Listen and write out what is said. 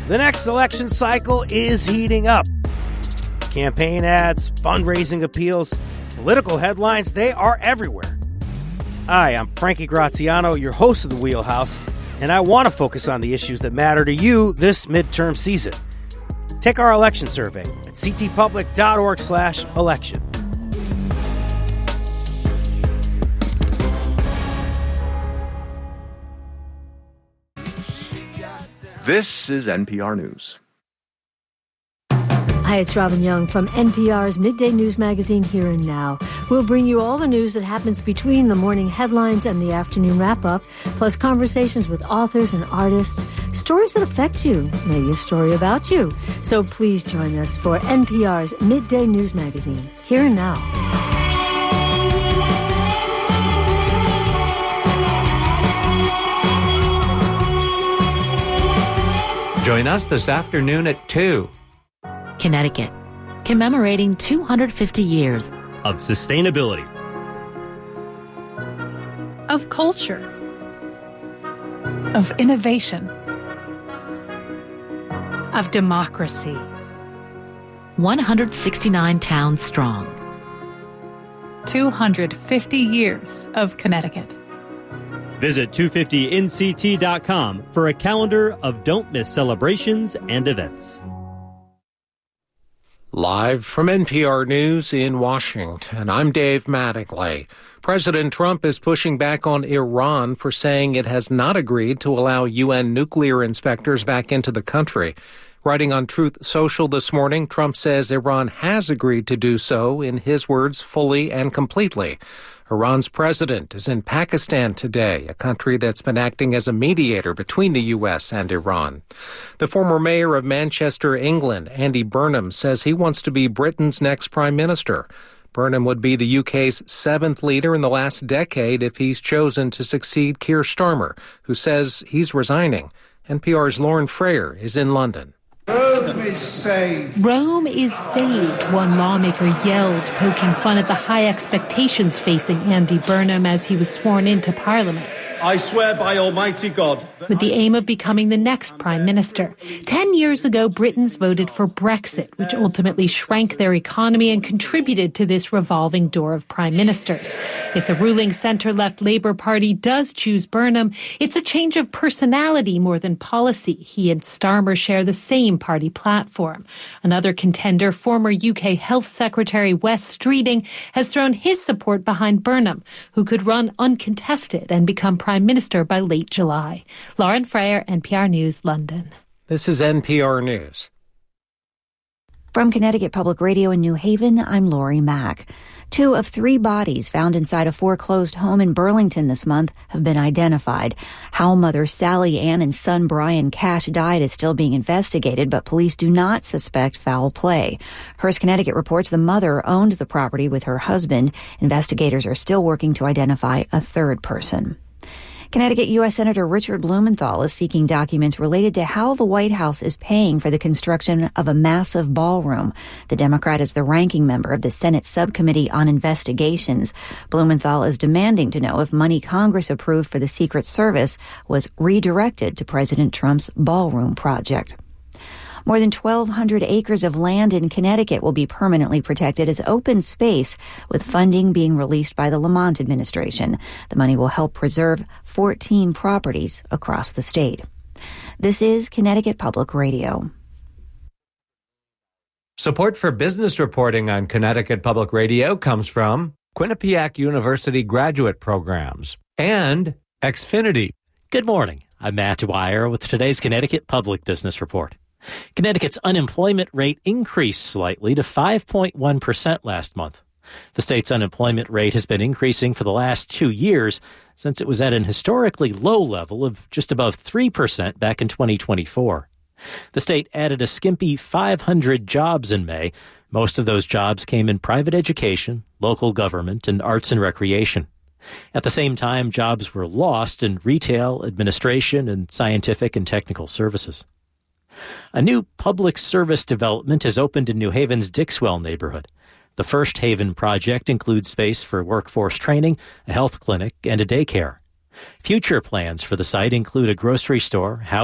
The next election cycle is heating up. Campaign ads, fundraising appeals, political headlines, they are everywhere. Hi, I'm Frankie Graziano, your host of The Wheelhouse, and I want to focus on the issues that matter to you this midterm season. Take our election survey at ctpublic.org/election. This is NPR News. Hi, it's Robin Young from NPR's Midday News Magazine Here and Now. We'll bring you all the news that happens between the morning headlines and the afternoon wrap-up, plus conversations with authors and artists, stories that affect you, maybe a story about you. So please join us for NPR's Midday News Magazine Here and Now. Join us this afternoon at 2. Connecticut, commemorating 250 years of sustainability, of culture, of innovation, of democracy. 169 towns strong. 250 years of Connecticut. Visit 250nct.com for a calendar of don't-miss celebrations and events. Live from NPR News in Washington, I'm Dave Mattingly. President Trump is pushing back on Iran for saying it has not agreed to allow UN nuclear inspectors back into the country. Writing on Truth Social this morning, Trump says Iran has agreed to do so, in his words, fully and completely. Iran's president is in Pakistan today, a country that's been acting as a mediator between the U.S. and Iran. The former mayor of Manchester, England, Andy Burnham, says he wants to be Britain's next prime minister. Burnham would be the UK's 7th leader in the last decade if he's chosen to succeed Keir Starmer, who says he's resigning. NPR's Lauren Frayer is in London. Rome is saved. Rome is saved, one lawmaker yelled, poking fun at the high expectations facing Andy Burnham as he was sworn into Parliament. I swear by Almighty God. With the aim of becoming the next prime minister. 10 years ago, Britons voted for Brexit, which ultimately shrank their economy and contributed to this revolving door of prime ministers. If the ruling centre-left Labour Party does choose Burnham, it's a change of personality more than policy. He and Starmer share the same party platform. Another contender, former UK Health Secretary Wes Streeting, has thrown his support behind Burnham, who could run uncontested and become Prime Minister by late July. Lauren Frayer, NPR News, London. This is NPR News. From Connecticut Public Radio in New Haven, I'm Lori Mack. 2 of 3 bodies found inside a foreclosed home in Burlington this month have been identified. How mother Sally Ann and son Brian Cash died is still being investigated, but police do not suspect foul play. Hearst Connecticut reports the mother owned the property with her husband. Investigators are still working to identify a third person. Connecticut U.S. Senator Richard Blumenthal is seeking documents related to how the White House is paying for the construction of a massive ballroom. The Democrat is the ranking member of the Senate Subcommittee on Investigations. Blumenthal is demanding to know if money Congress approved for the Secret Service was redirected to President Trump's ballroom project. More than 1,200 acres of land in Connecticut will be permanently protected as open space, with funding being released by the Lamont administration. The money will help preserve 14 properties across the state. This is Connecticut Public Radio. Support for business reporting on Connecticut Public Radio comes from Quinnipiac University graduate programs and Xfinity. Good morning. I'm Matt Dwyer with today's Connecticut Public Business Report. Connecticut's unemployment rate increased slightly to 5.1% last month. The state's unemployment rate has been increasing for the last 2 years, since it was at an historically low level of just above 3% back in 2024. The state added a skimpy 500 jobs in May. Most of those jobs came in private education, local government, and arts and recreation. At the same time, jobs were lost in retail, administration, and scientific and technical services. A new public service development has opened in New Haven's Dixwell neighborhood. The First Haven project includes space for workforce training, a health clinic, and a daycare. Future plans for the site include a grocery store, housing,